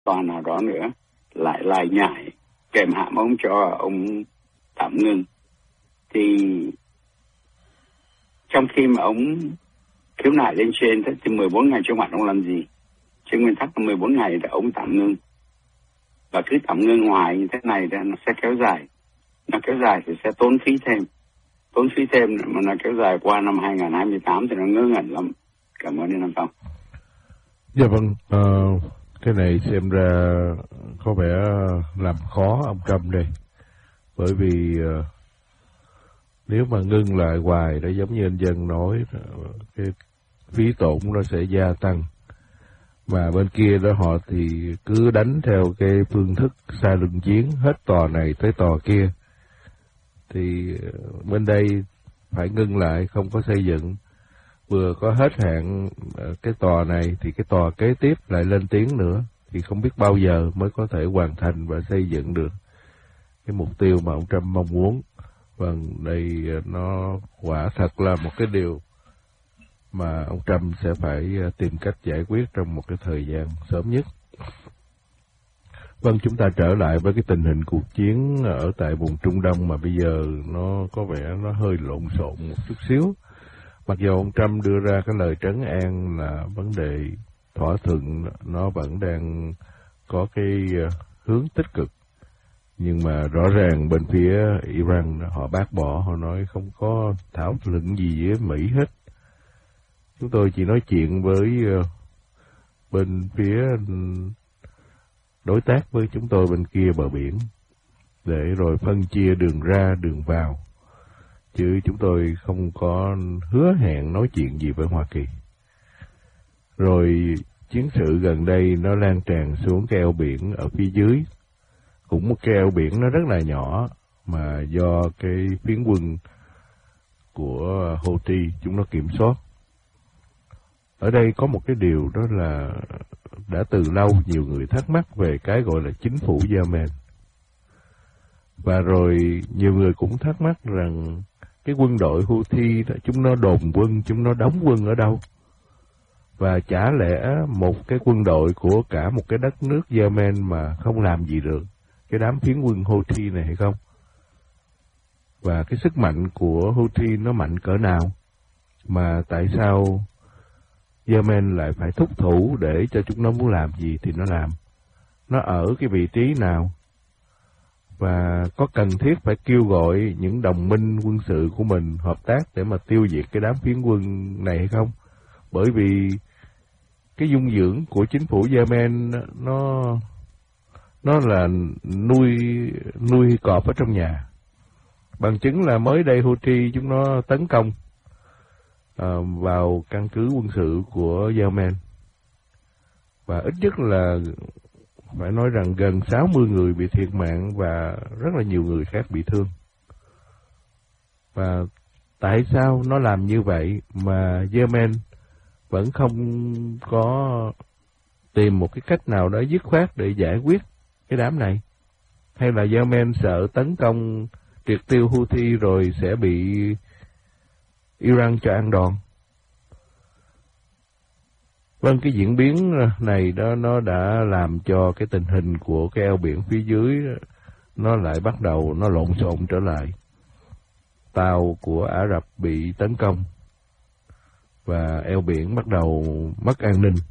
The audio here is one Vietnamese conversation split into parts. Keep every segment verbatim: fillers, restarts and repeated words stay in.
tòa nào đó nữa lại lại nhảy kèm hãm ông cho ông tạm ngưng. Thì trong khi mà ông khiếu nại lên trên thì mười bốn ngày trong hạn ông làm gì? Trên nguyên tắc là mười bốn ngày là ông tạm ngưng. Và cứ tạm ngưng ngoài như thế này thì nó sẽ kéo dài. Nó kéo dài thì sẽ tốn phí thêm. Tốn phí thêm mà nó kéo dài qua năm hai không hai tám thì nó ngớ ngẩn lắm. Cảm ơn anh Nam Phong. Dạ vâng, uh, cái này xem ra có vẻ làm khó ông Trump đây. Bởi vì uh, nếu mà ngưng lại hoài đó, giống như anh Dân nói, cái phí tổn nó sẽ gia tăng. Mà bên kia đó họ thì cứ đánh theo cái phương thức xa lưng chiến, hết tòa này tới tòa kia. Thì bên đây phải ngưng lại, không có xây dựng. Vừa có hết hạn cái tòa này thì cái tòa kế tiếp lại lên tiếng nữa. Thì không biết bao giờ mới có thể hoàn thành và xây dựng được cái mục tiêu mà ông Trump mong muốn. Vâng, đây nó quả thật là một cái điều mà ông Trump sẽ phải tìm cách giải quyết trong một cái thời gian sớm nhất. Vâng, chúng ta trở lại với cái tình hình cuộc chiến ở tại vùng Trung Đông mà bây giờ nó có vẻ nó hơi lộn xộn một chút xíu. Mặc dù ông Trump đưa ra cái lời trấn an là vấn đề thỏa thuận nó vẫn đang có cái hướng tích cực, nhưng mà rõ ràng bên phía Iran họ bác bỏ, họ nói không có thảo luận gì với Mỹ hết. Chúng tôi chỉ nói chuyện với bên phía đối tác với chúng tôi bên kia bờ biển, để rồi phân chia đường ra đường vào, chứ chúng tôi không có hứa hẹn nói chuyện gì với Hoa Kỳ. Rồi chiến sự gần đây nó lan tràn xuống cái eo biển ở phía dưới, cũng một cái eo biển nó rất là nhỏ mà do cái phiến quân của Houthi chúng nó kiểm soát. Ở đây có một cái điều đó là đã từ lâu nhiều người thắc mắc về cái gọi là chính phủ Yemen. Và rồi nhiều người cũng thắc mắc rằng cái quân đội Houthi chúng nó đồn quân, chúng nó đóng quân ở đâu? Và chả lẽ một cái quân đội của cả một cái đất nước Yemen mà không làm gì được cái đám phiến quân Houthi này hay không? Và cái sức mạnh của Houthi nó mạnh cỡ nào? Mà tại sao Yemen lại phải thúc thủ để cho chúng nó muốn làm gì thì nó làm? Nó ở cái vị trí nào? Và có cần thiết phải kêu gọi những đồng minh quân sự của mình hợp tác để mà tiêu diệt cái đám phiến quân này hay không? Bởi vì cái dung dưỡng của chính phủ Yemen nó nó là nuôi nuôi cọp ở trong nhà. Bằng chứng là mới đây Houthi chúng nó tấn công uh, vào căn cứ quân sự của Yemen. Và ít nhất là phải nói rằng gần sáu mươi người bị thiệt mạng và rất là nhiều người khác bị thương. Và tại sao nó làm như vậy mà Yemen vẫn không có tìm một cái cách nào đó dứt khoát để giải quyết cái đám này? Hay là Yemen sợ tấn công triệt tiêu Houthi rồi sẽ bị Iran cho ăn đòn? Vâng, cái diễn biến này đó nó đã làm cho cái tình hình của cái eo biển phía dưới nó lại bắt đầu nó lộn xộn trở lại. Tàu của Ả Rập bị tấn công và eo biển bắt đầu mất an ninh.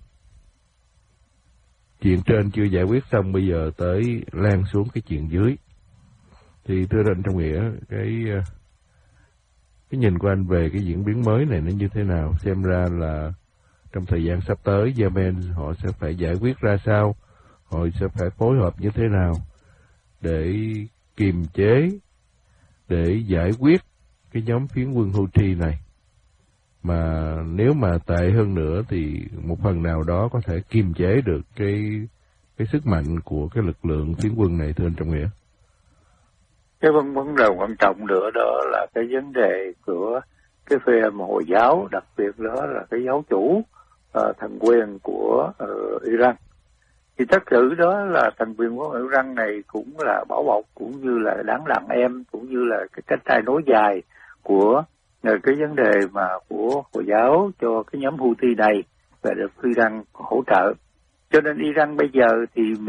Chuyện trên chưa giải quyết xong, bây giờ tới lan xuống cái chuyện dưới. Thì thưa anh Trong Nghĩa, cái cái nhìn của anh về cái diễn biến mới này nó như thế nào? Xem ra là trong thời gian sắp tới Yemen họ sẽ phải giải quyết ra sao, họ sẽ phải phối hợp như thế nào để kiềm chế, để giải quyết cái nhóm phiến quân Houthi này. Mà nếu mà tệ hơn nữa thì một phần nào đó có thể kiềm chế được cái cái sức mạnh của cái lực lượng phiến quân này, thưa anh Trọng Nghĩa. Cái vấn vấn đề quan trọng nữa đó là cái vấn đề của cái phe mà Hồi giáo, đặc biệt đó là cái giáo chủ uh, thần quyền của uh, Iran. Thì tất sự đó là thần quyền của Iran này cũng là bảo bọc, cũng như là đáng đàn em, cũng như là cái cánh tay nối dài của cái vấn đề mà của Hồi giáo cho cái nhóm Houthi này và được Iran hỗ trợ. Cho nên Iran bây giờ thì